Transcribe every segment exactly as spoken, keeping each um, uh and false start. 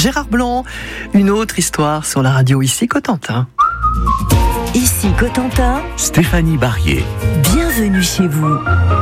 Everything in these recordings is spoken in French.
Gérard Blanc, une autre histoire sur la radio ici Cotentin. Ici Cotentin, Stéphanie Barrier. Bienvenue chez vous.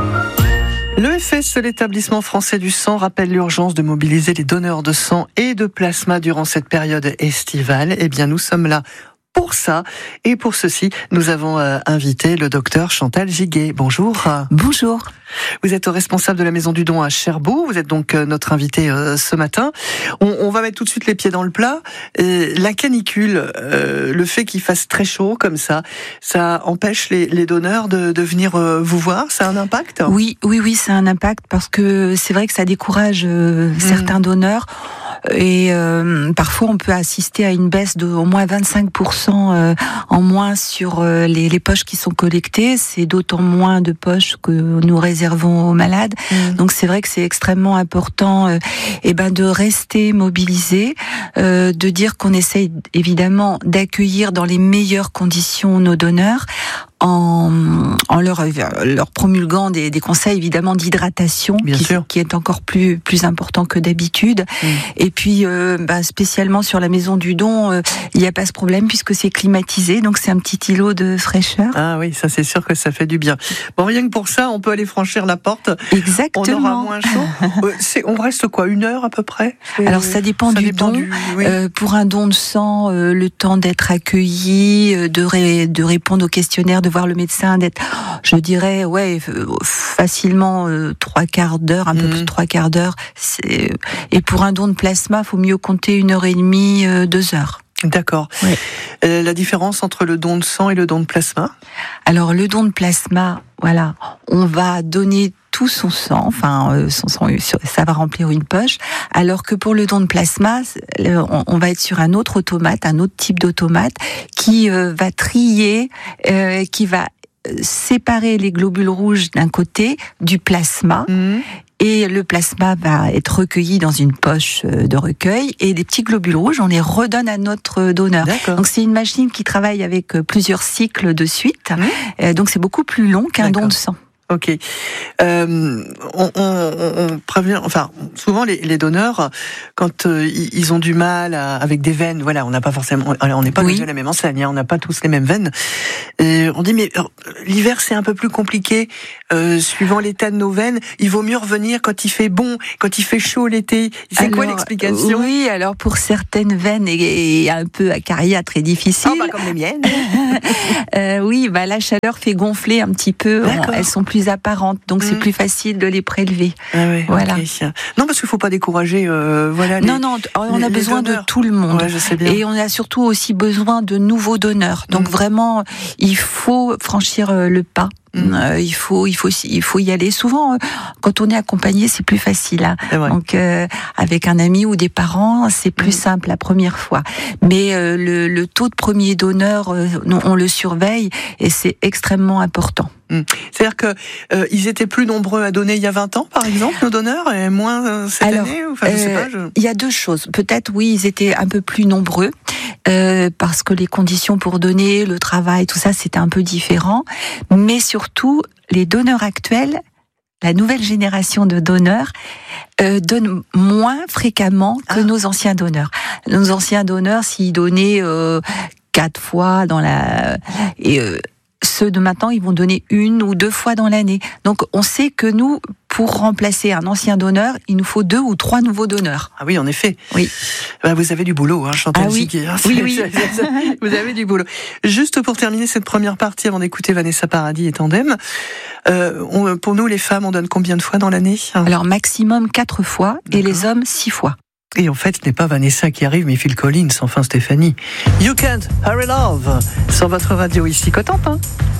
Le F S, l'établissement français du sang, rappelle l'urgence de mobiliser les donneurs de sang et de plasma durant cette période estivale. Eh bien, nous sommes là pour ça. Et pour ceci, nous avons euh, invité le docteur Chantal Giguet. Bonjour. Bonjour. Vous êtes responsable de la Maison du Don à Cherbourg. Vous êtes donc euh, notre invité euh, ce matin. On, on va mettre tout de suite les pieds dans le plat. Et la canicule, euh, le fait qu'il fasse très chaud comme ça, ça empêche les, les donneurs de, de venir euh, vous voir. Ça a un impact ? Oui, oui, oui, ça a un impact parce que c'est vrai que ça décourage euh, mmh. certains donneurs. Et euh, parfois, on peut assister à une baisse de au moins vingt-cinq pour cent euh, en moins sur euh, les, les poches qui sont collectées. C'est d'autant moins de poches que nous réservons aux malades. Mmh. Donc, c'est vrai que c'est extrêmement important euh, eh ben, de rester mobilisé, euh, de dire qu'on essaye évidemment d'accueillir dans les meilleures conditions nos donneurs, en, en leur, leur promulguant des, des conseils évidemment d'hydratation, qui, qui est encore plus, plus important que d'habitude. Mmh. Et puis, euh, bah, spécialement sur la Maison du Don, euh, il n'y a pas ce problème puisque c'est climatisé, donc c'est un petit îlot de fraîcheur. Ah oui, ça c'est sûr que ça fait du bien. Bon, rien que pour ça, on peut aller franchir la porte. Exactement. On aura moins chaud. euh, c'est, on reste quoi, une heure à peu près ? Alors ça dépend ça du dépend don. Du, oui. euh, pour un don de sang, euh, le temps d'être accueilli, euh, de, ré, de répondre aux questionnaires, de voir le médecin, d'être, je dirais, ouais, facilement euh, trois quarts d'heure, un mmh. peu plus de trois quarts d'heure. C'est... Et pour un don de plasma, il faut mieux compter une heure et demie, euh, deux heures. D'accord. Ouais. Euh, la différence entre le don de sang et le don de plasma ? Alors, le don de plasma, voilà, on va donner tout son sang, enfin, euh, son sang, ça va remplir une poche, alors que pour le don de plasma, on, on va être sur un autre automate, un autre type d'automate, qui euh, va trier, euh, qui va séparer les globules rouges d'un côté du plasma, mmh. et le plasma va être recueilli dans une poche de recueil, et les petits globules rouges, on les redonne à notre donneur. D'accord. Donc c'est une machine qui travaille avec plusieurs cycles de suite, mmh. donc c'est beaucoup plus long qu'un D'accord. don de sang. Ok. Euh, on, on, on prévient, enfin, souvent les, les donneurs, quand euh, ils ont du mal à, avec des veines, voilà, on n'a pas forcément, on n'est pas oui. tous à la même enseigne, hein, on n'a pas tous les mêmes veines. Et on dit mais l'hiver c'est un peu plus compliqué, euh, suivant l'état de nos veines. Il vaut mieux revenir quand il fait bon, quand il fait chaud l'été. C'est alors, quoi l'explication ? Oui, alors pour certaines veines et, et un peu acariâtres et difficiles. Oh, bah, comme les miennes. euh, oui, bah la chaleur fait gonfler un petit peu. D'accord. Elles sont plus apparentes, donc mmh. c'est plus facile de les prélever. Ah ouais, voilà. Okay. Non, parce qu'il faut pas décourager. Euh, voilà. Les, non, non, on les, a besoin de tout le monde. Ouais, je sais bien. Et on a surtout aussi besoin de nouveaux donneurs. Donc mmh. vraiment, il faut franchir le pas. Mmh. Euh, il faut, il faut, il faut y aller. Souvent, euh, quand on est accompagné, c'est plus facile. Hein. Donc, euh, avec un ami ou des parents, c'est plus mmh. simple la première fois. Mais euh, le, le taux de premier donneur, euh, on le surveille et c'est extrêmement important. Mmh. C'est-à-dire que euh, ils étaient plus nombreux à donner il y a vingt ans, par exemple, nos donneurs, et moins euh, cette Alors, année. Enfin, je euh, sais pas. Je... Il y a deux choses. Peut-être, oui, ils étaient un peu plus nombreux. Euh, parce que les conditions pour donner, le travail, tout ça, c'était un peu différent. Mais surtout, les donneurs actuels, la nouvelle génération de donneurs, euh, donnent moins fréquemment que ah. nos anciens donneurs. Nos anciens donneurs, s'ils donnaient euh, quatre fois dans la... Et, euh, ceux de maintenant, ils vont donner une ou deux fois dans l'année. Donc, on sait que nous, pour remplacer un ancien donneur, il nous faut deux ou trois nouveaux donneurs. Ah oui, en effet. Oui. Ben, vous avez du boulot, hein, Chantal ah oui. Giguet. Hein, oui, oui. Vous avez du boulot. Juste pour terminer cette première partie, avant d'écouter Vanessa Paradis et Tandem, euh, on, pour nous, les femmes, on donne combien de fois dans l'année ? Alors, maximum quatre fois, D'accord. et les hommes, six fois. Et en fait, ce n'est pas Vanessa qui arrive, mais Phil Collins, enfin Stéphanie. You Can't Hurry Love, sur votre radio ici Cotentin.